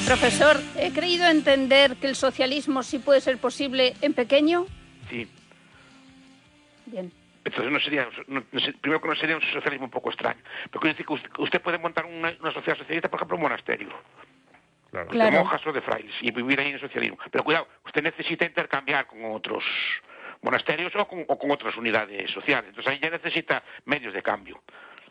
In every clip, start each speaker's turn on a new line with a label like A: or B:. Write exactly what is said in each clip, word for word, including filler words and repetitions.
A: Profesor, ¿he creído entender que el socialismo sí puede ser posible en pequeño?
B: Sí.
A: Bien.
B: Entonces no sería, no, no sé, primero que no sería un socialismo un poco extraño. Pero quiere decir que usted, usted puede montar una, una sociedad socialista, por ejemplo, un monasterio.
C: Claro.
A: Claro.
B: De monjas o de frailes, y vivir ahí en el socialismo. Pero cuidado, usted necesita intercambiar con otros monasterios o con, o con otras unidades sociales. Entonces ahí ya necesita medios de cambio.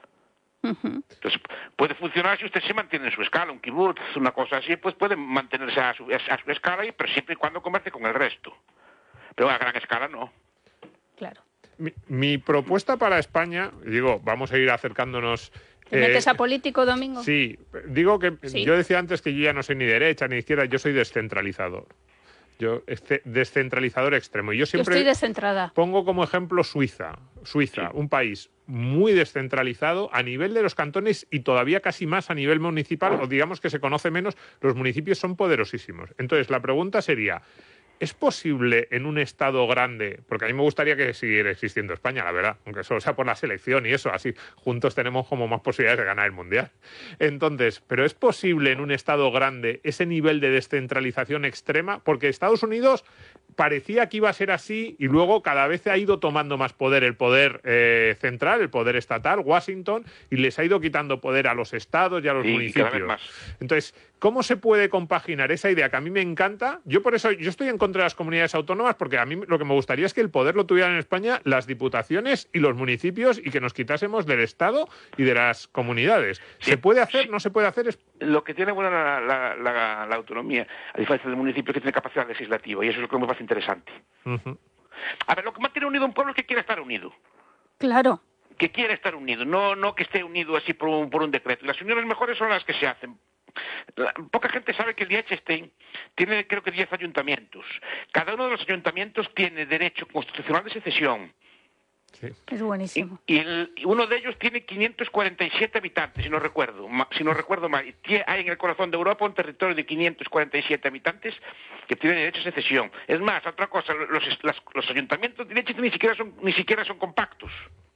A: Uh-huh.
B: Entonces puede funcionar si usted se mantiene en su escala, un kibutz, una cosa así, pues puede mantenerse a su, a su escala, y, pero siempre y cuando comercie con el resto. Pero a gran escala no.
A: Claro.
C: Mi, mi propuesta para España, digo, vamos a ir acercándonos...
A: ¿Te eh, metes a político, Domingo?
C: Sí, digo que
A: sí.
C: Yo decía antes que yo ya no soy ni derecha ni izquierda, yo soy descentralizador. Yo, este, descentralizador extremo. Y yo siempre
A: yo estoy descentrada.
C: Pongo como ejemplo Suiza. Suiza, sí. Un país muy descentralizado a nivel de los cantones y todavía casi más a nivel municipal, o digamos que se conoce menos, los municipios son poderosísimos. Entonces, la pregunta sería... ¿Es posible en un Estado grande, porque a mí me gustaría que siguiera existiendo España, la verdad, aunque solo sea por la selección y eso, así juntos tenemos como más posibilidades de ganar el Mundial? Entonces, ¿pero es posible en un Estado grande ese nivel de descentralización extrema? Porque Estados Unidos parecía que iba a ser así y luego cada vez ha ido tomando más poder el poder eh, central, el poder estatal, Washington, y les ha ido quitando poder a los estados y a los
B: sí,
C: municipios.
B: Cada vez más.
C: Entonces, ¿cómo se puede compaginar esa idea que a mí me encanta? Yo por eso, yo estoy en contra de las comunidades autónomas, porque a mí lo que me gustaría es que el poder lo tuvieran en España las diputaciones y los municipios y que nos quitásemos del Estado y de las comunidades.
B: Sí,
C: ¿Se puede hacer?
B: sí.
C: ¿No se puede hacer? Es...
B: Lo que tiene buena la, la, la, la autonomía, a diferencia del municipio, que tiene capacidad legislativa, y eso es lo que me parece interesante.
C: Uh-huh.
B: A ver, lo que mantiene unido un pueblo es que quiere estar unido.
A: Claro.
B: Que quiere estar unido, no, no que esté unido así por un, por un decreto. Y las uniones mejores son las que se hacen. La, poca gente sabe que el Liechtenstein tiene, creo que, diez ayuntamientos. Cada uno de los ayuntamientos tiene derecho constitucional de secesión.
C: Sí.
A: Es buenísimo.
B: Y, y, el, y uno de ellos tiene quinientos cuarenta y siete habitantes, si no recuerdo, si no recuerdo mal. Hay en el corazón de Europa un territorio de quinientos cuarenta y siete habitantes que tiene derecho a secesión. Es más, otra cosa, los, las, los ayuntamientos de Liechtenstein ni siquiera son, ni siquiera son compactos,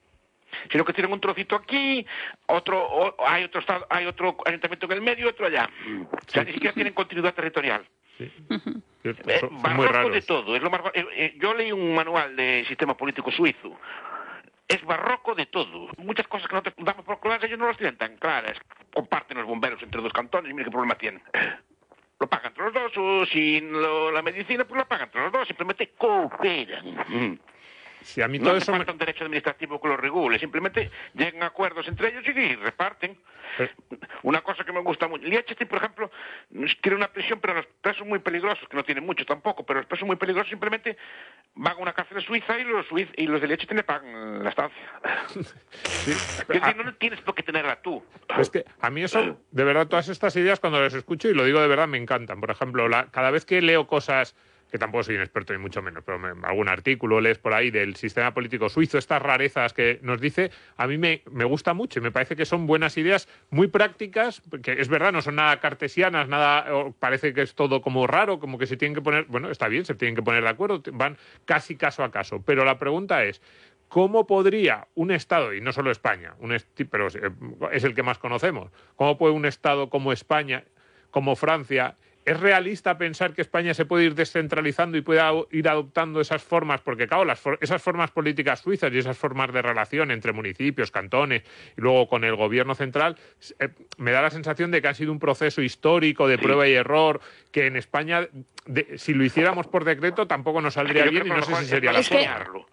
B: sino que tienen un trocito aquí, otro, o, hay otro estado, hay otro ayuntamiento en el medio y otro allá. O sea, ni siquiera tienen continuidad territorial.
C: Sí.
A: Uh-huh.
B: Eh,
C: son, son
B: barroco
C: muy raros.
B: de todo. Es lo más, eh, eh, yo leí un manual de sistema político suizo. Es barroco de todo. Muchas cosas que nosotros damos por claras, ellos no las tienen tan claras. Comparten los bomberos entre dos cantones y mira qué problema tienen. Lo pagan entre los dos, o si lo, la medicina, pues lo pagan entre los dos. Simplemente cooperan.
C: Si a mí
B: no
C: todo
B: hace
C: eso
B: falta
C: me...
B: un derecho administrativo que lo regule, simplemente llegan a acuerdos entre ellos y reparten.
C: Pero...
B: Una cosa que me gusta mucho, Liechtenstein, por ejemplo, tiene una prisión, pero los presos muy peligrosos, que no tienen mucho tampoco, pero los presos muy peligrosos simplemente van a una cárcel suiza y los, suiz, y los de Liechtenstein le pagan la estancia. Sí. Es decir, no tienes por qué tenerla tú.
C: Es que a mí eso, de verdad, todas estas ideas cuando las escucho, y lo digo de verdad, me encantan. Por ejemplo, la, cada vez que leo cosas... que tampoco soy un experto ni mucho menos, pero me, algún artículo lees por ahí del sistema político suizo, estas rarezas que nos dice, a mí me, me gusta mucho y me parece que son buenas ideas muy prácticas, que es verdad, no son nada cartesianas, nada, parece que es todo como raro, como que se tienen que poner, bueno, está bien, se tienen que poner de acuerdo, van casi caso a caso, pero la pregunta es, ¿cómo podría un Estado, y no solo España, un est- pero es el que más conocemos, cómo puede un Estado como España, como Francia... ¿Es realista pensar que España se puede ir descentralizando y pueda ir adoptando esas formas? Porque, claro, las for- esas formas políticas suizas y esas formas de relación entre municipios, cantones y luego con el gobierno central, eh, me da la sensación de que ha sido un proceso histórico de prueba y error, que en España, de, si lo hiciéramos por decreto, tampoco nos saldría bien y no sé si sería la
B: forma.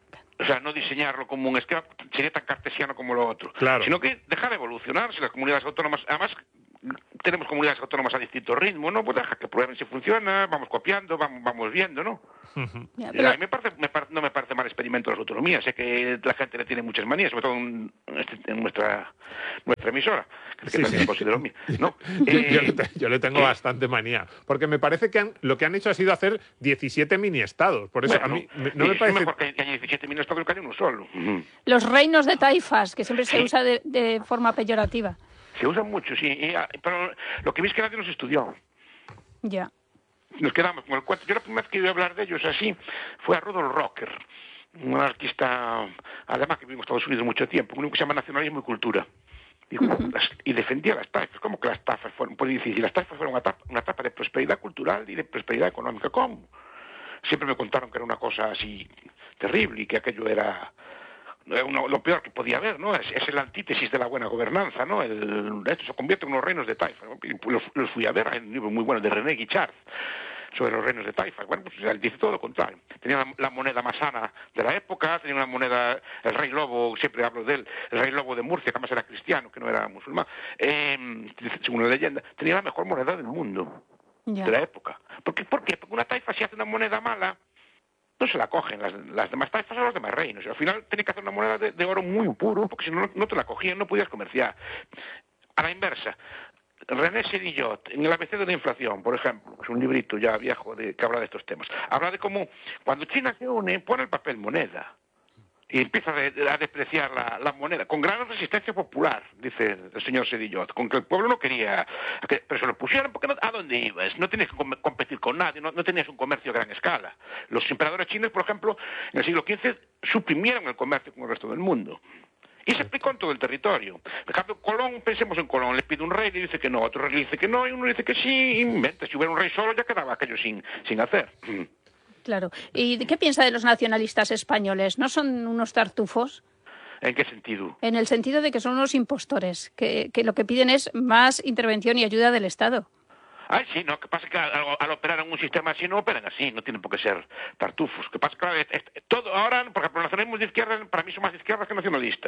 B: O sea, no diseñarlo como un esquema, sería tan cartesiano como lo otro.
C: Claro.
B: Sino que dejar evolucionar, si las comunidades autónomas, además... tenemos comunidades autónomas a distinto ritmo, ¿no? Pues deja que prueben si funciona, vamos copiando, vamos, vamos viendo, ¿no?
C: Uh-huh.
A: Ya, pero...
B: A mí me parece, me par, no me parece mal experimento de las autonomías, sé que la gente le tiene muchas manías, sobre todo en, en nuestra nuestra emisora, que
C: sí,
B: también
C: sí.
B: considero mía, ¿no?
C: yo,
B: eh,
C: yo, le te, yo le tengo eh, bastante manía, porque me parece que han, lo que han hecho ha sido hacer diecisiete mini-estados, por eso
B: bueno,
C: a mí me, no
B: sí,
C: me parece...
B: Es mejor que haya diecisiete mini-estados que haya uno solo. Uh-huh.
A: Los reinos de taifas, que siempre se usa de, de forma peyorativa.
B: Se usan mucho, sí, y, pero lo que vi es que nadie los estudió.
A: Ya.
B: Nos quedamos con el cuento. Yo la primera vez que iba a hablar de ellos así fue a Rudolf Rocker, un anarquista alemán que vivió en Estados Unidos mucho tiempo, un libro que se llama Nacionalismo y Cultura. Y, uh-huh. las, y defendía las taifas. ¿Cómo que las taifas fueron? Pues dice, si las taifas fueron una etapa, una etapa de prosperidad cultural y de prosperidad económica, ¿cómo? Siempre me contaron que era una cosa así terrible y que aquello era uno, lo peor que podía haber, ¿no? Es, es la antítesis de la buena gobernanza, ¿no? El, esto se convierte en unos reinos de taifa, ¿no? Los, los fui a ver, hay un libro muy bueno de René Guichard sobre los reinos de taifa. Bueno, pues él dice todo lo contrario. Tenía la, la moneda más sana de la época, tenía una moneda, el rey Lobo, siempre hablo de él, el rey Lobo de Murcia, que además era cristiano, que no era musulmán, eh, según la leyenda, tenía la mejor moneda del mundo, yeah. de la época. ¿Por qué? ¿Por qué? Porque una taifa, si hace una moneda mala, no se la cogen las, las demás taifas a los demás reinos. Al final tenía que hacer una moneda de, de oro muy puro, porque si no, no te la cogían, no podías comerciar. A la inversa, René Sedillot, en el A B C de la inflación, por ejemplo, es un librito ya viejo de, que habla de estos temas, habla de cómo cuando China se une, pone el papel moneda y empieza a, de, a despreciar la, la moneda, con gran resistencia popular, dice el señor Sedillot, con que el pueblo no quería, que, pero se lo pusieron porque no, ¿a dónde ibas? No tenías que com competir con nadie, no, no tenías un comercio a gran escala. Los emperadores chinos, por ejemplo, en el siglo quince suprimieron el comercio con el resto del mundo. Y se aplicó en todo el territorio. Por ejemplo, Colón, pensemos en Colón, le pide un rey, le dice que no, otro rey le dice que no, y uno le dice que sí, inventa. Si hubiera un rey solo, ya quedaba aquello sin, sin hacer.
A: Claro. ¿Y qué piensa de los nacionalistas españoles? ¿No son unos tartufos?
B: ¿En qué sentido?
A: En el sentido de que son unos impostores, que, que lo que piden es más intervención y ayuda del Estado.
B: Ay, sí, no, que pasa que al, al operar en un sistema así no operan así, no tienen por qué ser tartufos. Que pasa que es, es, todo ahora, por ejemplo, los nacionalismos de izquierda para mí son más de izquierdas que nacionalistas.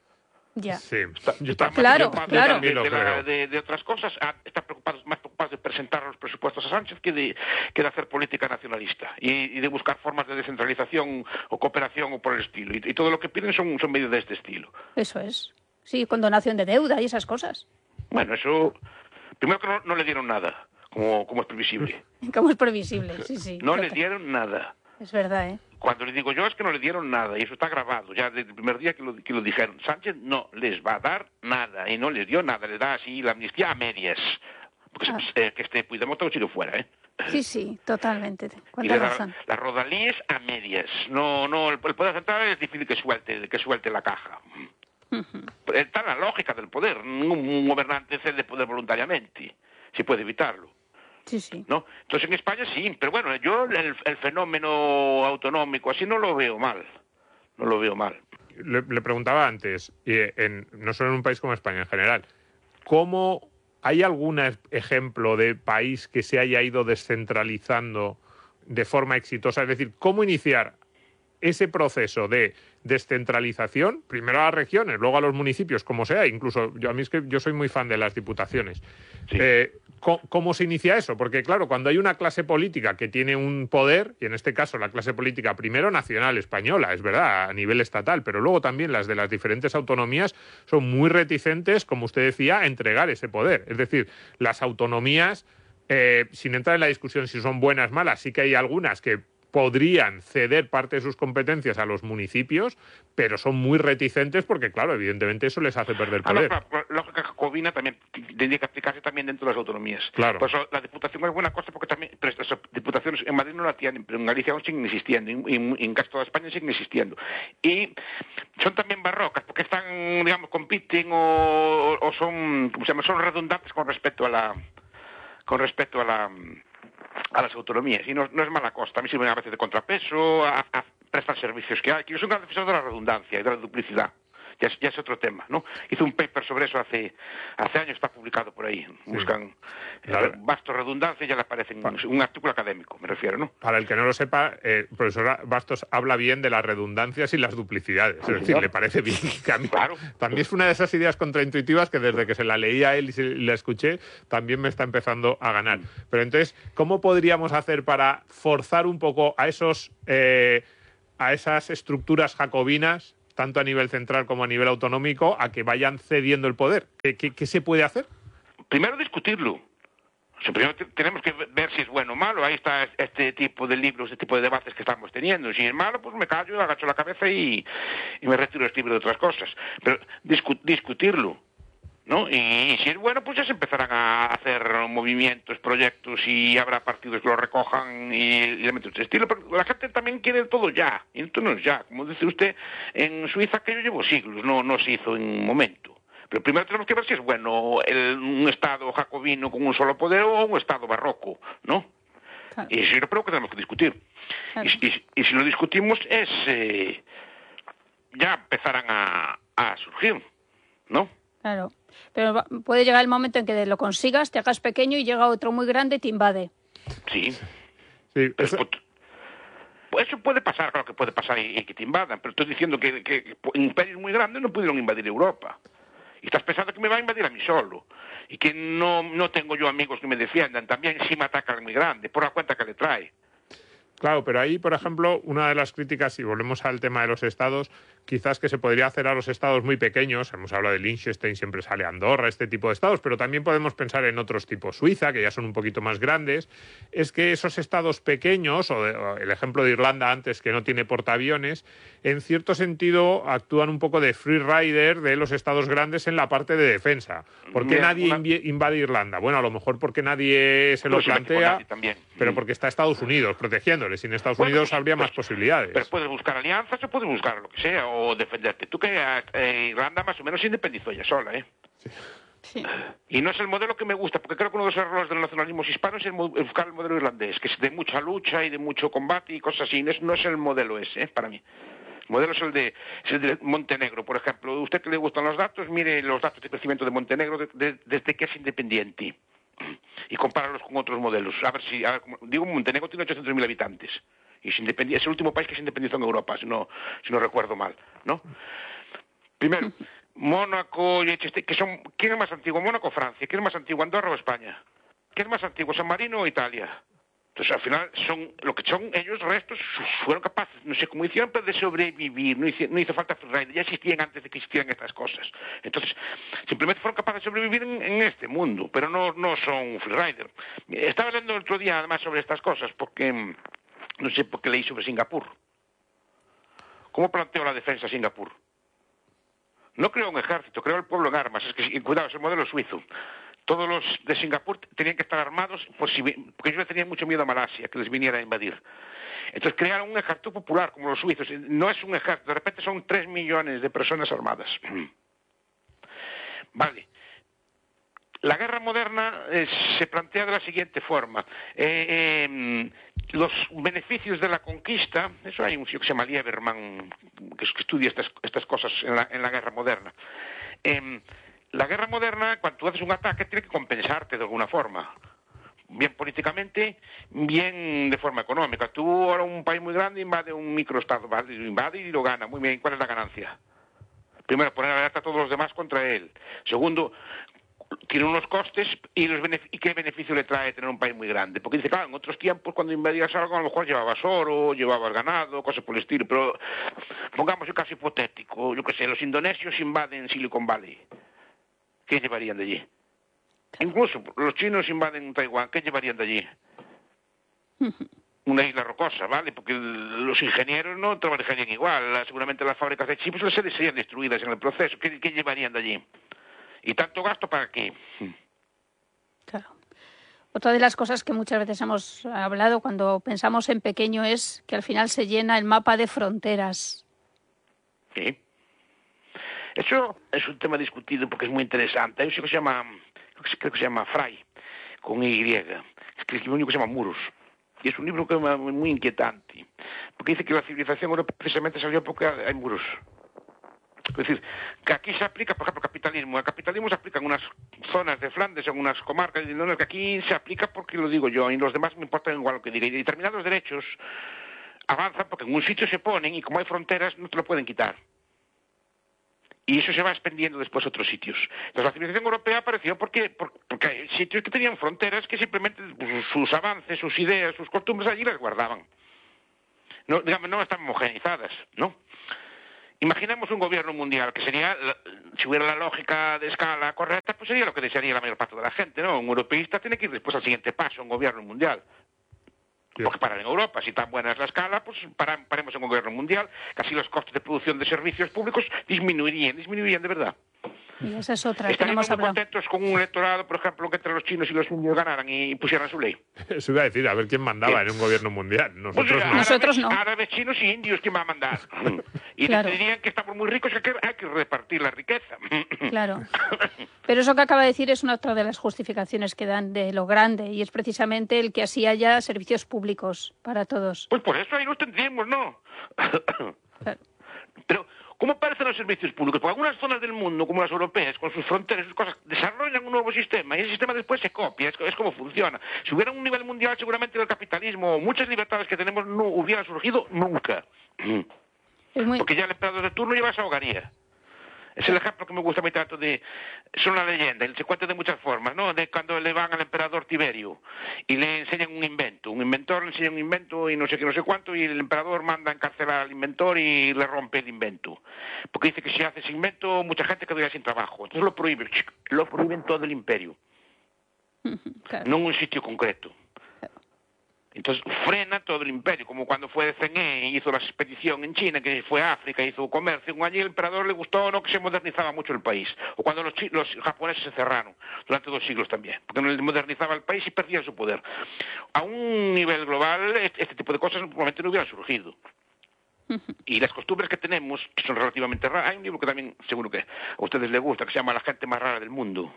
A: Ya.
C: Sí,
B: está,
C: yo
B: está
A: claro,
B: más
A: claro.
B: De, de, de, la, de, de otras cosas, está preocupado, más preocupado de presentar los presupuestos a Sánchez que de, que de hacer política nacionalista y, y de buscar formas de descentralización o cooperación o por el estilo. Y, y todo lo que piden son, son medios de este estilo.
A: Eso es. Sí, condonación de deuda y esas cosas.
B: Bueno, eso... Primero que no, no le dieron nada, como, como es previsible.
A: Como es previsible, sí, sí.
B: No
A: total.
B: le dieron nada.
A: Es verdad, ¿eh?
B: Cuando le digo yo es que no le dieron nada, y eso está grabado, ya desde el primer día que lo, que lo dijeron. Sánchez no les va a dar nada, y no les dio nada, le da así la amnistía a medias. Porque ah. eh, que este Puigdemont todo sido fuera, ¿eh?
A: Sí, sí, totalmente.
B: Y le da las rodalíes a medias. No, no, el, el poder central es difícil que suelte, que suelte la caja. Uh-huh. Está la lógica del poder. Un, un gobernante cede poder voluntariamente, si puede evitarlo.
A: Sí, sí.
B: ¿No? Entonces en España sí, pero bueno, yo el, el fenómeno autonómico así no lo veo mal. No lo veo mal.
C: Le, le preguntaba antes, y en, no solo en un país como España en general, ¿cómo hay algún ejemplo de país que se haya ido descentralizando de forma exitosa? Es decir, ¿cómo iniciar ese proceso de descentralización, primero a las regiones, luego a los municipios, como sea? Incluso yo a mí es que yo soy muy fan de las diputaciones. Sí. Eh, ¿cómo, ¿Cómo se inicia eso? Porque claro, cuando hay una clase política que tiene un poder, y en este caso la clase política primero nacional española, es verdad, a nivel estatal, pero luego también las de las diferentes autonomías son muy reticentes, como usted decía, a entregar ese poder. Es decir, las autonomías, eh, sin entrar en la discusión si son buenas o malas, sí que hay algunas que podrían ceder parte de sus competencias a los municipios, pero son muy reticentes porque, claro, evidentemente eso les hace perder poder.
B: Ah, no, claro, la lógica jacobina también tendría que aplicarse también dentro de las autonomías.
C: Claro.
B: Por eso la diputación es buena cosa porque también, pero estas diputaciones en Madrid no la tienen, pero en Galicia aún siguen existiendo, y en, en casi toda España siguen existiendo. Y son también barrocas porque están, digamos, compiten o, o son, ¿cómo se llama? Son redundantes con respecto a la, con respecto a la a las autonomías, y no, no es mala cosa, también sirven a veces de contrapeso, a, a prestar servicios que hay, que yo soy un gran defensor de la redundancia y de la duplicidad, ya es, ya es otro tema, ¿no? Hice un paper sobre eso hace hace años, está publicado por ahí, sí. Buscan eh, Bastos redundancia y ya le aparece en un artículo académico, me refiero, ¿no?
C: Para el que no lo sepa, eh, profesor Bastos habla bien de las redundancias y las duplicidades, sí, es decir, señor. Le parece bien que a mí, claro. También es una de esas ideas contraintuitivas que desde que se la leía a él y se la escuché, también me está empezando a ganar. Pero entonces, ¿cómo podríamos hacer para forzar un poco a esos eh, a esas estructuras jacobinas, tanto a nivel central como a nivel autonómico, a que vayan cediendo el poder? ¿Qué, qué, qué se puede hacer?
B: Primero discutirlo. O sea, primero tenemos que ver si es bueno o malo. Ahí está este tipo de libros, este tipo de debates que estamos teniendo. Si es malo, pues me callo, agacho la cabeza y, y me retiro este libro de otras cosas. Pero discu discutirlo, ¿no? Y, y si es bueno, pues ya se empezarán a hacer movimientos, proyectos, y habrá partidos que lo recojan y, y le meten este estilo. Pero la gente también quiere todo ya, y esto no es ya. Como dice usted, en Suiza, que yo llevo siglos, no, no se hizo en un momento. Pero primero tenemos que ver si es bueno el, un Estado jacobino con un solo poder o un Estado barroco, ¿no? Claro. Y eso yo creo que tenemos que discutir. Claro. Y, y, y si lo discutimos es... Eh, ya empezarán a, a surgir, ¿no?
A: Claro. Pero puede llegar el momento en que lo consigas, te hagas pequeño y llega otro muy grande y te invade.
B: Sí.
C: Sí,
B: eso... Pues eso puede pasar, claro que puede pasar y, y que te invadan, pero estoy diciendo que, que, que imperios muy grandes no pudieron invadir Europa. Y estás pensando que me va a invadir a mí solo. Y que no, no tengo yo amigos que me defiendan. También si me atacan muy grande, por la cuenta que le trae.
C: Claro, pero ahí, por ejemplo, una de las críticas, si volvemos al tema de los estados, quizás que se podría hacer a los estados muy pequeños, hemos hablado de Liechtenstein, siempre sale Andorra, este tipo de estados, pero también podemos pensar en otros tipos, Suiza, que ya son un poquito más grandes, es que esos estados pequeños, o, de, o el ejemplo de Irlanda antes, que no tiene portaaviones, en cierto sentido actúan un poco de free rider de los estados grandes en la parte de defensa. ¿Por qué Mira, nadie una... invade Irlanda? Bueno, a lo mejor porque nadie se lo no, plantea, pero porque está Estados Unidos protegiéndole. Sin Estados bueno, Unidos habría pues, más posibilidades.
B: Pero puedes buscar alianzas o puedes buscar lo que sea, o defenderte. Tú que eh, Irlanda más o menos se independizó ella sola, ¿eh?
A: Sí. Sí.
B: Y no es el modelo que me gusta, porque creo que uno de los errores del nacionalismo hispano es el, el buscar el modelo irlandés, que es de mucha lucha y de mucho combate y cosas así. No es, no es el modelo ese, ¿eh? Para mí. El modelo es el, de, es el de Montenegro, por ejemplo. Usted que le gustan los datos, mire los datos de crecimiento de Montenegro de, de, desde que es independiente y compáralos con otros modelos. A ver si, a ver, digo, Montenegro tiene ochocientos mil habitantes y es, es el último país que se independizó en Europa, si no, si no recuerdo mal, ¿no? Primero, Mónaco, que son, ¿quién es más antiguo? Mónaco o Francia, ¿quién es más antiguo? Andorra o España, ¿quién es más antiguo? San Marino o Italia. Entonces, al final, son lo que son ellos, restos, fueron capaces, no sé cómo hicieron, pero de sobrevivir. No hizo, no hizo falta freeride, ya existían antes de que existieran estas cosas. Entonces, simplemente fueron capaces de sobrevivir en, en este mundo, pero no, no son freerider. Estaba hablando el otro día, además, sobre estas cosas, porque, no sé por qué leí sobre Singapur. ¿Cómo planteó la defensa Singapur? No creó un ejército, creó el pueblo en armas. Es que, cuidado, es el modelo suizo. Todos los de Singapur tenían que estar armados por si, porque ellos le tenían mucho miedo a Malasia, que les viniera a invadir. Entonces crearon un ejército popular, como los suizos. No es un ejército, de repente son tres millones de personas armadas. Vale. La guerra moderna eh, se plantea de la siguiente forma. Eh, eh, los beneficios de la conquista, eso hay un tío que se llama Lieberman, que, que estudia estas, estas cosas en la, en la guerra moderna. Eh, La guerra moderna, cuando tú haces un ataque, tiene que compensarte de alguna forma. Bien políticamente, bien de forma económica. Tú ahora un país muy grande invade un microestado, ¿vale? Lo invade y lo gana. Muy bien, ¿cuál es la ganancia? Primero, poner alerta a todos los demás contra él. Segundo, tiene unos costes y, los y qué beneficio le trae tener un país muy grande. Porque dice, claro, en otros tiempos cuando invadías algo a lo mejor llevabas oro, llevabas ganado, cosas por el estilo. Pero pongamos un caso hipotético. Yo qué sé, los indonesios invaden Silicon Valley. ¿Qué llevarían de allí? Incluso los chinos invaden Taiwán, ¿qué llevarían de allí? Una isla rocosa, ¿vale? Porque los ingenieros no trabajarían igual. Seguramente las fábricas de chips les serían destruidas en el proceso. ¿Qué, qué llevarían de allí? ¿Y tanto gasto para qué?
A: Claro. Otra de las cosas que muchas veces hemos hablado cuando pensamos en pequeño es que al final se llena el mapa de fronteras.
B: Sí. Eso es un tema discutido porque es muy interesante. Hay un chico que se llama, creo que se llama Fry, con Y, escribió un libro que se llama Muros. Y es un libro que es muy inquietante, porque dice que la civilización europea precisamente salió porque hay muros. Es decir, que aquí se aplica, por ejemplo, el capitalismo. El capitalismo se aplica en unas zonas de Flandes, en unas comarcas, y no, que aquí se aplica porque lo digo yo, y los demás me importan igual lo que diga. Y determinados derechos avanzan porque en un sitio se ponen y como hay fronteras no te lo pueden quitar. Y eso se va expandiendo después a otros sitios. Entonces la civilización europea apareció porque, porque hay sitios que tenían fronteras que simplemente pues, sus avances, sus ideas, sus costumbres allí las guardaban. No, digamos, no están homogenizadas, ¿no? Imaginemos un gobierno mundial, que sería, si hubiera la lógica de escala correcta, pues sería lo que desearía la mayor parte de la gente, ¿no? Un europeísta tiene que ir después al siguiente paso, un gobierno mundial. Porque parar en Europa, si tan buena es la escala, pues para, paremos en un gobierno mundial, casi los costes de producción de servicios públicos disminuirían, disminuirían de verdad.
A: Y esa es otra.
B: Estaríamos muy contentos con un electorado, por ejemplo, que entre los chinos y los indios ganaran y pusieran su ley.
C: Eso iba a decir, a ver quién mandaba ¿Qué? En un gobierno mundial. Nosotros
B: pues,
C: no.
B: Árabes,
A: Nosotros no.
B: Árabes, chinos y indios, ¿quién va a mandar? Y
A: Claro.
B: dirían que estamos muy ricos y que hay que repartir la riqueza.
A: Claro. Pero eso que acaba de decir es una otra de las justificaciones que dan de lo grande, y es precisamente el que así haya servicios públicos para todos.
B: Pues por eso ahí los tendríamos, ¿no?
A: Claro.
B: Pero, ¿cómo parecen los servicios públicos? Porque algunas zonas del mundo, como las europeas, con sus fronteras y sus cosas, desarrollan un nuevo sistema y ese sistema después se copia, es, es como funciona. Si hubiera un nivel mundial, seguramente el capitalismo o muchas libertades que tenemos no hubieran surgido nunca.
A: Es muy...
B: Porque ya el emperador de turno lleva esa hogaría. Es el ejemplo que me gusta a mí tanto de... Es una leyenda, y se cuenta de muchas formas, ¿no? De cuando le van al emperador Tiberio y le enseñan un invento. Un inventor le enseña un invento y no sé qué, no sé cuánto, y el emperador manda a encarcelar al inventor y le rompe el invento. Porque dice que si hace ese invento, mucha gente quedaría sin trabajo. Entonces lo prohíbe. Lo prohíbe en todo el imperio.
A: Claro.
B: No en un sitio concreto. Entonces frena todo el imperio, como cuando fue de Zheng He y hizo la expedición en China, que fue a África, hizo comercio. Allí el emperador le gustó o no que se modernizaba mucho el país. O cuando los, chi- los japoneses se cerraron, durante dos siglos también, porque no les modernizaba el país y perdían su poder. A un nivel global, este, este tipo de cosas probablemente no hubieran surgido. Y las costumbres que tenemos, que son relativamente raras, hay un libro que también seguro que a ustedes les gusta, que se llama La gente más rara del mundo.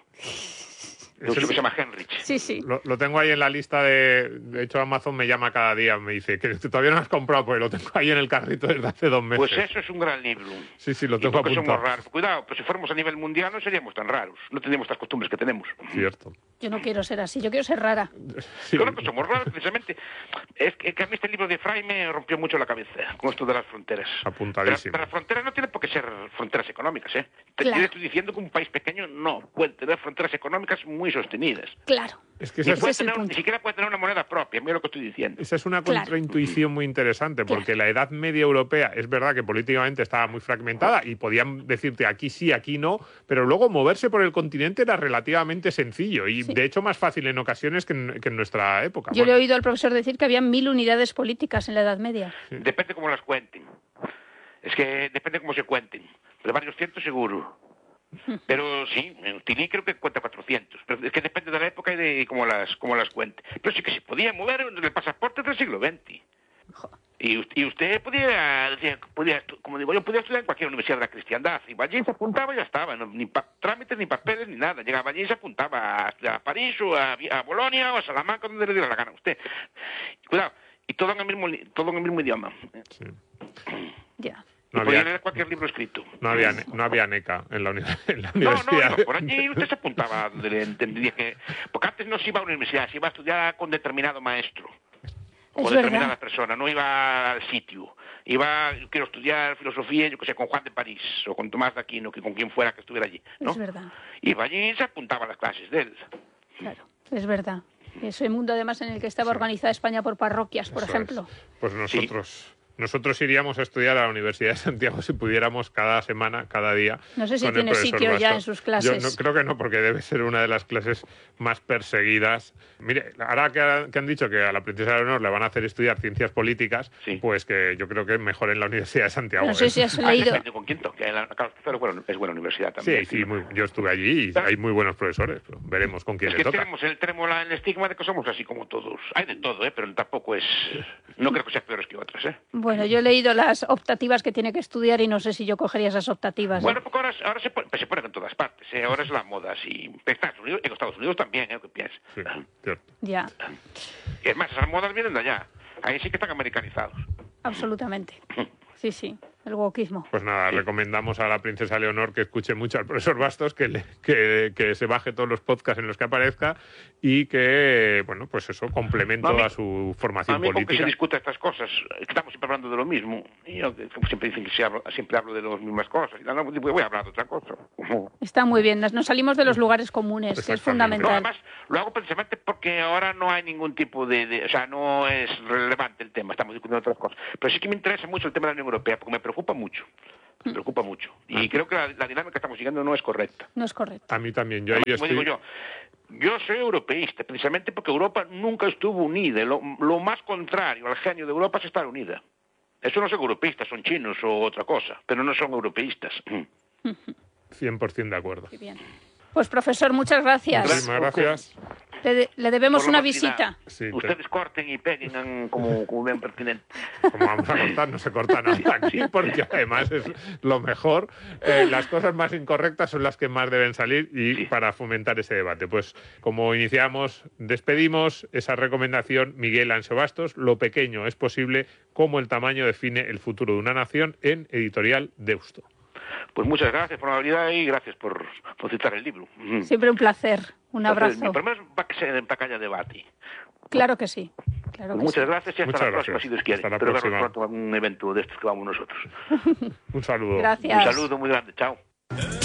B: Un
C: Ese
B: chico que
C: es-
B: se llama Henrich.
A: Sí, sí.
C: Lo, lo tengo ahí en la lista de... De hecho, Amazon me llama cada día, me dice que todavía no lo has comprado, pues lo tengo ahí en el carrito desde hace dos meses.
B: Pues eso es un gran libro.
C: Sí, sí, lo
B: Y
C: tengo
B: porque
C: apuntado.
B: somos raros. Cuidado, pues si fuéramos a nivel mundial no seríamos tan raros. No tendríamos estas costumbres que tenemos.
C: Cierto.
A: Yo no quiero ser así, yo quiero ser rara.
C: Sí.
B: Claro que somos raros, precisamente. Es que, que a mí este libro de Fray me rompió mucho la cabeza con esto de las fronteras.
C: Apuntadísimo.
B: Pero, pero las fronteras no tienen por qué ser fronteras económicas, ¿eh? Te
A: Claro.
B: yo estoy diciendo que un país pequeño no puede tener fronteras económicas muy sostenidas.
A: Claro.
C: Es que
B: Ni,
C: esa es,
B: puede
A: es el
B: tener,
A: punto.
B: ni siquiera puede tener una moneda propia, mira lo que estoy diciendo.
C: esa es una
A: Claro.
C: contraintuición muy interesante, porque la Edad Media europea es verdad que políticamente estaba muy fragmentada y podían decirte aquí sí, aquí no, pero luego moverse por el continente era relativamente sencillo y
A: Sí.
C: de hecho más fácil en ocasiones que en, que en nuestra época.
A: Yo le
C: Bueno,
A: he oído al profesor decir que había mil unidades políticas en la Edad Media.
B: Depende cómo las cuenten. Es que depende cómo se cuenten. Pero varios cientos seguro. Pero sí, en Tilí creo que cuenta cuatrocientos. Pero es que depende de la época y de cómo las, cómo las cuente. Pero sí que se podía mover el pasaporte del siglo veinte. Y, us- y usted podía, decía, podía, estu- como digo, yo podía estudiar en cualquier universidad de la cristiandad. Iba allí, se apuntaba y ya estaba. No, ni pa- trámites, ni papeles, ni nada. Llegaba allí y se apuntaba a, estudiar a París o a, Vi- a Bolonia o a Salamanca, donde le diera la gana a usted. Cuidado. Y todo en el mismo, li- todo en el mismo idioma.
C: sí.
A: Ya.
B: Y
C: No
B: podía
C: había,
B: leer cualquier libro escrito.
C: no, había, ne- no había NECA en la, uni- en la
B: No, no,
C: universidad.
B: iba por allí usted se apuntaba donde le entendía que... Porque antes no se iba a una universidad, se iba a estudiar con determinado maestro.
A: Es
B: O determinada
A: verdad.
B: persona, no iba al sitio. Iba, yo quiero estudiar filosofía, yo que sé, con Juan de París, o con Tomás de Aquino, que con quien fuera que estuviera allí, ¿no?
A: Es verdad.
B: Iba allí y se apuntaba a las clases de él.
A: Claro, es verdad. Ese mundo además en el que estaba organizada España por parroquias, por
C: Eso
A: ejemplo.
C: es. Pues nosotros... Nosotros iríamos a estudiar a la Universidad de Santiago si pudiéramos cada semana, cada día.
A: No sé si
C: con el
A: tiene
C: profesor
A: sitio ya
C: Bastos.
A: en sus clases.
C: Yo no, creo que no, porque debe ser una de las clases más perseguidas. Mire, ahora que, ha- que han dicho que a la princesa Leonor le van a hacer estudiar ciencias políticas,
B: Sí.
C: pues que yo creo que es mejor en la Universidad de Santiago.
A: No sé
C: ¿eh?
A: si has
B: Ah,
A: leído.
B: depende con quién toque. La Carlos tercero es buena, es buena universidad
C: Sí,
B: también.
C: sí, muy- yo estuve allí y hay muy buenos profesores, pero veremos con quién
B: Es
C: le
B: que
C: toca.
B: tenemos, el, tenemos la- el estigma de que somos así como todos. Hay de todo, ¿eh? Pero tampoco es... No creo que sean peores que otras, ¿eh?
A: Bueno, yo he leído las optativas que tiene que estudiar y no sé si yo cogería esas optativas. ¿eh?
B: Bueno, porque ahora, ahora se, pone, pues se ponen en todas partes, ¿eh? Ahora es la moda, así. En Estados Unidos, en Estados Unidos también, ¿eh? ¿Qué piensas?
C: Sí, cierto.
A: Ya,
B: Y es más, esas modas vienen de allá. Ahí sí que están americanizados.
A: absolutamente. Sí, sí, el wokismo.
C: Pues nada, recomendamos a la princesa Leonor que escuche mucho al profesor Bastos, que, le- que, que se baje todos los podcasts en los que aparezca y que, bueno, pues eso, complemento
B: No, a mí-
C: a su
B: A
C: formación
B: mí, con que se
C: política.
B: discuta estas cosas, estamos siempre hablando de lo mismo. Y yo, que como siempre dicen que se hablo- siempre hablo de las mismas cosas. Y no, no, voy a hablar de otra cosa.
A: Está muy bien, nos nos salimos de los lugares comunes, que es
C: Exactamente.
B: No,
A: fundamental.
B: además, lo hago precisamente porque ahora no hay ningún tipo de, de- O sea, no es relevante el tema, estamos discutiendo otras cosas. Pero sí que me interesa mucho el tema de la Unión Europea, porque me preocupa mucho. Me preocupa mucho. Y creo que la, la dinámica que estamos siguiendo no es correcta.
A: No es correcto.
C: A mí también, yo ahí
B: Como
C: estoy...
B: digo yo, yo soy europeísta, precisamente porque Europa nunca estuvo unida. Lo, lo más contrario al genio de Europa es estar unida. Eso no son europeístas, son chinos o otra cosa, pero no son europeístas.
C: cien por ciento de acuerdo.
A: Qué bien. Pues profesor, muchas gracias.
C: Muchísimas gracias.
A: Le, de, le debemos una
B: velocidad.
A: visita.
C: Sí,
B: Ustedes
C: pero,
B: corten y peguen como, como vean pertinente.
C: como vamos a cortar, no se corta nada aquí, porque además es lo mejor. Eh, las cosas más incorrectas son las que más deben salir y
B: Sí.
C: para fomentar ese debate. Pues como iniciamos, despedimos esa recomendación, Miguel Ansio Bastos, Lo pequeño es posible, cómo el tamaño define el futuro de una nación, en Editorial Deusto.
B: Pues muchas gracias por la habilidad y gracias por, por citar el libro.
A: Siempre un placer. Un
B: Entonces,
A: abrazo.
B: mi primer va a ser en Pacalla Debate.
A: Claro que sí. Claro
B: Pues
A: que
B: muchas
A: sí.
B: gracias y hasta
C: Muchas
B: la
C: gracias.
B: próxima, si Dios quiere.
C: Hasta la
B: Espero vernos
C: próxima.
B: pronto en un evento de estos que vamos nosotros.
C: Un saludo.
A: Gracias.
B: Un saludo muy grande. Chao.